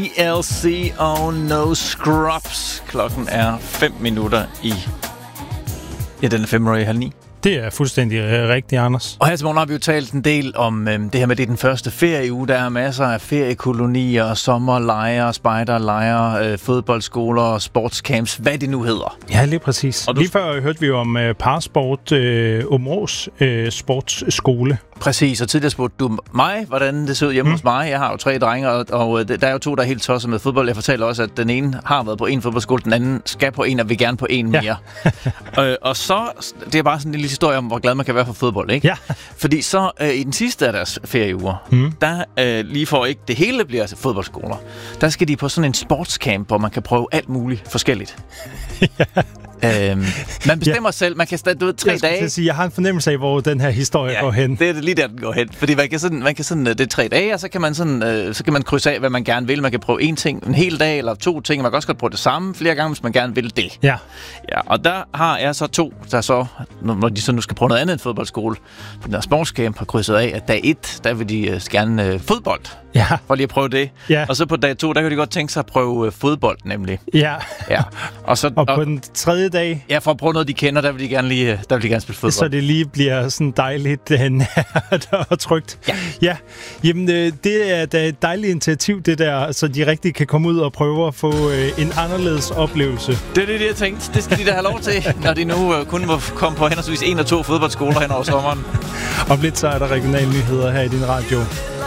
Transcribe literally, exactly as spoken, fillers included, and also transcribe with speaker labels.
Speaker 1: E L C og No Scrubs. Klokken er fem minutter i... Ja, den er fem minutter i halv ni.
Speaker 2: Det er fuldstændig øh, rigtigt, Anders.
Speaker 1: Og her til morgen har vi jo talt en del om øh, det her med, det er den første ferieuge. Der er masser af feriekolonier, sommerlejre, spejderlejre, øh, fodboldskoler, sportscamps, hvad det nu hedder.
Speaker 2: Ja, lige præcis.
Speaker 1: Og du...
Speaker 2: Lige før hørte vi jo om øh, Parsport øh, Områs øh, sportsskole.
Speaker 1: Præcis, og tidligere spurgte du mig, hvordan det ser ud hjemme mm. hos mig. Jeg har jo tre drenge, og, og der er jo to, der er helt tosset med fodbold. Jeg fortalte også, at den ene har været på en fodboldskole, den anden skal på en, og vil gerne på en mere. Ja. øh, og så, det er bare sådan en lille historie om, hvor glad man kan være for fodbold, ikke?
Speaker 2: Ja.
Speaker 1: Fordi så øh, i den sidste af deres ferieuger, mm. der øh, lige for ikke det hele bliver altså fodboldskoler, der skal de på sådan en sportscamp, hvor man kan prøve alt muligt forskelligt. Ja. Øhm, man bestemmer ja. selv, man kan stadig, du ved, tre
Speaker 2: jeg
Speaker 1: dage.
Speaker 2: Sige, jeg har en fornemmelse af, hvor den her historie
Speaker 1: ja,
Speaker 2: går hen.
Speaker 1: Det er lige der, den går hen. Fordi man kan sådan, man kan sådan, det er tre dage, og så kan man sådan, øh, så kan man krydse af, hvad man gerne vil. Man kan prøve en ting, en hel dag, eller to ting. Man kan også godt prøve det samme flere gange, hvis man gerne vil det.
Speaker 2: Ja.
Speaker 1: Ja, og der har jeg så to, der så, når de så nu skal prøve noget andet end fodboldskole, på den der sportscamp har krydset af, at dag et, der vil de øh, gerne øh, fodbold.
Speaker 2: Ja.
Speaker 1: For lige at prøve det.
Speaker 2: Ja.
Speaker 1: Og så på dag to, der kan de godt tænke sig at prøve øh, fodbold, nemlig.
Speaker 2: Ja.
Speaker 1: Ja. Og, så,
Speaker 2: og på og, den tredje dag...
Speaker 1: Ja, for at prøve noget, de kender, der vil de gerne, lige, der vil de gerne spille fodbold.
Speaker 2: Så det lige bliver sådan dejligt nært og trygt.
Speaker 1: Ja.
Speaker 2: Ja. Jamen, øh, det er da et dejligt initiativ, det der, så de rigtig kan komme ud og prøve at få øh, en anderledes oplevelse.
Speaker 1: Det er det, jeg tænkte. Det skal de da have lov til, når de nu øh, kun må komme på henholdsvis en og to fodboldskoler hen over sommeren.
Speaker 2: Om lidt så er der regionale nyheder her i din radio.